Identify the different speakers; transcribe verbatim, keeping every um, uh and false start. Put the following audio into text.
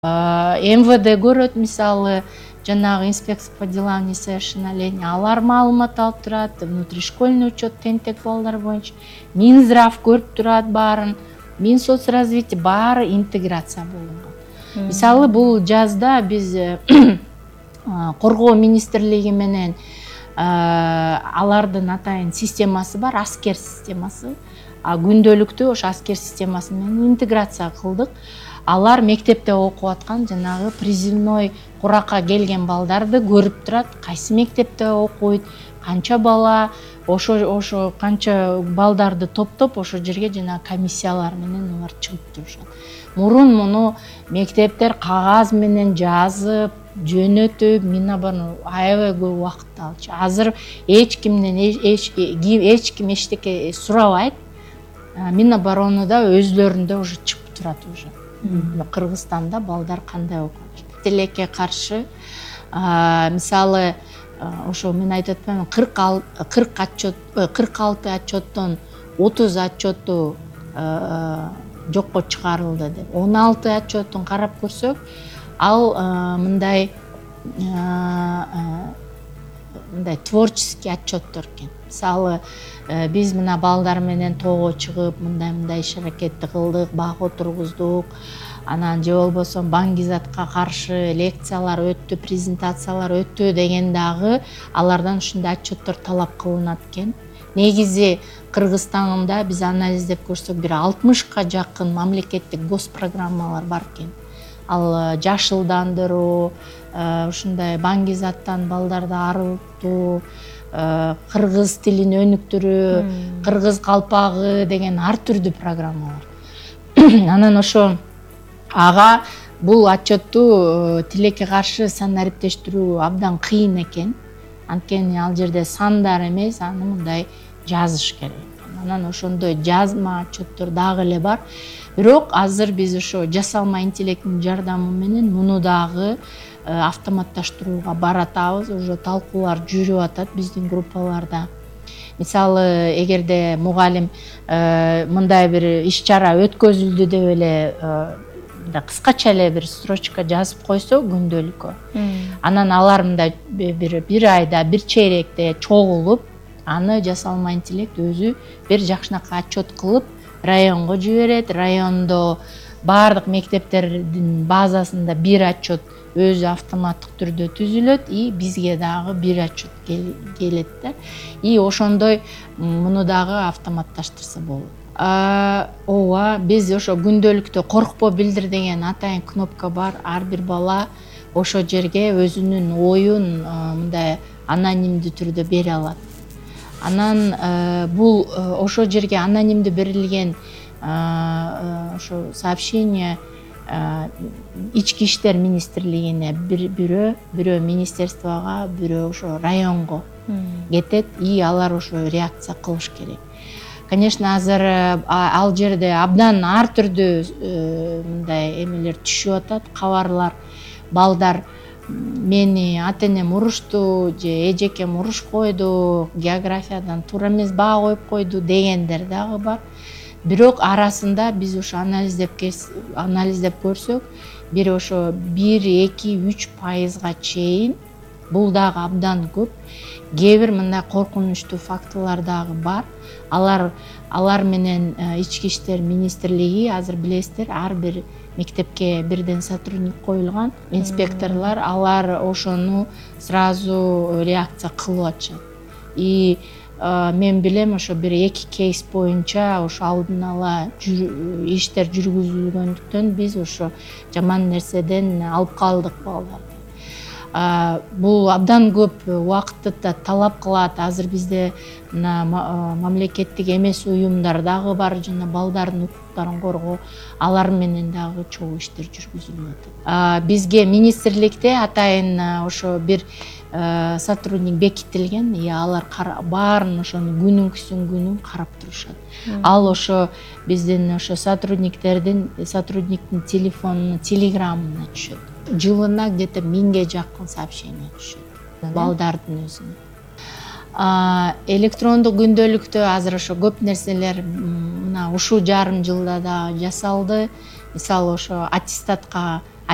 Speaker 1: эм вэ дэ көрөт, мисалы жанагы инспекция по делам несовершеннолетних, алар маалымат алып турат, внутришкольный учет тентек балдар боюнча, Минздрав көрүп турат баарын, Минсоцразвитие баары интеграция болгон. Мисалы бул жазда биз коргоо министрлиги менен алардын атайын системасы бар, аскер системасы. Күндөлүктү ошо аскер системасы менен интеграция кылдык. Алар мектепте окуп аткан жанагы призывной куракка келген балдарды көрүп турат, кайсы мектепте окуйт, канча бала, ошо ошо канча балдарды топтоп ошо жерге жана комиссиялар менен алар чыгып турушат. Мурун муну мектептер кагаз менен жазып, жөнөтүп, Минобороны аябай көп убакыт алчу. Азыр эч кимден эч эч ким эчтеке сурабайт. Минобороныда өзлөрүндө уже чыгып турат уже. Кыргызстанда балдар кандай окуйт. Тилекке каршы, мисалы ошо мен айтып атпаймынбы, кырк отчет, кырк алты отчеттон отуз отчетту жокко чыгарылды деп. он алты отчеттун карап көрсөк, ал мындай мындай творческий отчеттор экен. Мисалы биз мына балдар менен тоого чыгып, мындай-мындай иш аракетти кылдык, бак отургуздук, анан же болбосо баңгизатка каршы лекциялар өттү, презентациялар өттү деген дагы алардан ушундай отчеттор талап кылынат экен. Негизи Кыргызстанда биз анализдеп көрсөк, бир алтымышка жакын мамлекеттик госпрограммалар бар экен. Ал жашылдандыруу, ушундай баңгизаттан балдарды арылтуу, кыргыз тилин өнүктүрүү, кыргыз калпагы деген ар түрдүү программалар. Анан ошо ага бул отчетту тилекке каршы санариптештирүү абдан кыйын экен. Анткени ал жерде сандар эмес, аны мындай жазыш керек. Анан ошондой жазма отчеттор дагы эле бар. Бирок азыр биз ошо жасалма интеллекттин жардамы менен муну дагы автоматташтырууга баратабыз. Уже талкуулар жүрүп атат биздин группаларда. Мисалы, эгерде мугалим мындай бир иш-чара өткөзүлдү деп эле кыскача эле бир строчка жазып койсо күндөлүккө. Анан алар мындай бир бир айда, бир чейректе чогулуп, аны жасалма интеллект өзү бир жакшынакай отчет кылып районго жиберет. Райондо баардык мектептердин базасында бир отчет өзү автоматтык түрдө түзүлөт, и бизге дагы бир отчет келет да. И ошондой муну дагы автоматташтырса болот. Ооба, биз ошо күндөлүктө коркпо билдир деген атайын кнопка бар. Ар бир бала ошо жерге өзүнүн оюн мындай анонимдүү түрдө бере алат. Анан бул ошо жерге анонимдүү берилген ошо сообщение Ички иштер министрлигине бирөө, бирөө министерствого, бирөө ошо районго кетет, и алар ошо реакция кылыш керек. Конечно, азыр ал жерде абдан ар түрдүү мындай эмелер түшүп атат, кабарлар. Балдар мени ата-энем урушту, же эжекем уруш койду, географиядан туура эмес баа коюп койду дегендер дагы бар. Бирок арасында биз ошо анализдеп анализдеп көрсөк, бир ошо бир, эки, үч пайызга чейин бул дагы абдан көп. Кээ бир мындай коркунучтуу фактылар дагы бар. Алар алар менен Ички иштер министрлиги азыр билесиздер, ар бир мектепке бирден сотрудник коюлган, инспекторлор, алар ошону сразу реакция кылып атышат. И мен билем, ошо бир эки кейс боюнча ошо алдын ала иштер жүргүзүлгөндүктөн биз ошо жаман нерседен алып калдык балдарды. Бул абдан көп убакытты да талап кылат. Азыр бизде мамлекеттик эмес уюмдар дагы бар, жана балдардын укуктарын коргоо, алар менен дагы чогуу иштер жүргүзүлүп атат. Бизге министрликте атайын ошо бир сотрудник бекитилген, и алар баарын ошону күнүнкүсүн күнүн карап турушат. Ал ошо биздин ошо сотрудниктердин сотрудниктин телефонуна, телеграммына түшөт. Жылына где-то миңге жакын сообщение түшөт балдардын өзүнө. Электрондук күндөлүктө азыр ошо көп нерселер мына ушул жарым жылда да жасалды. Мисалы ошо аттестатка